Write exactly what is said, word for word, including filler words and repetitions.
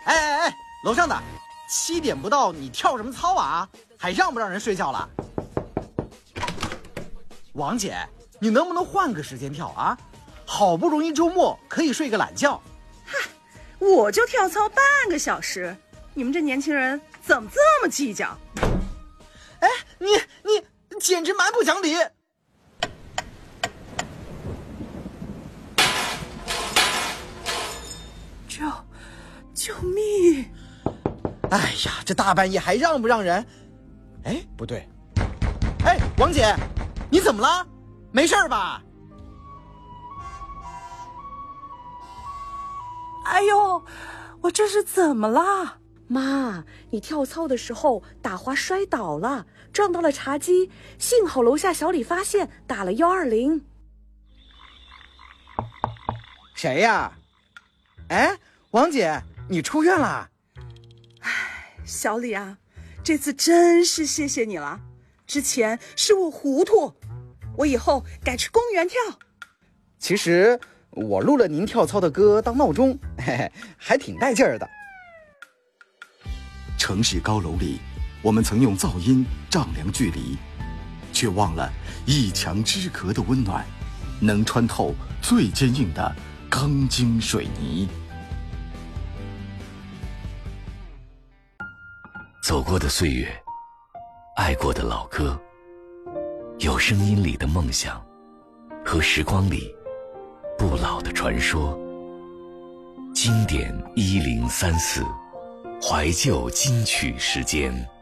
哎哎哎，楼上的，七点不到你跳什么操啊？还让不让人睡觉了？王姐，你能不能换个时间跳啊？好不容易周末可以睡个懒觉。 嗨，我就跳操半个小时，你们这年轻人怎么这么计较？ 哎，你你简直蛮不讲理！ 救救命！ 哎呀，这大半夜还让不让人？哎，不对，哎，王姐，你怎么了？没事吧？ 哎呦，我这是怎么啦？ 妈，你跳操的时候打滑摔倒了，撞到了茶几，幸好楼下小李发现，打了幺二零。 谁呀？哎，王姐，你出院了？ 哎，小李啊，这次真是谢谢你了。之前是我糊涂，我以后改去公园跳。 其实我录了您跳操的歌当闹钟，嘿嘿，还挺带劲儿的。 城市高楼里，我们曾用噪音丈量距离，却忘了一墙之隔的温暖，能穿透最坚硬的钢筋水泥。 走过的岁月，爱过的老歌，有声音里的梦想，和时光里不老的传说。经典一零三四，怀旧金曲时间。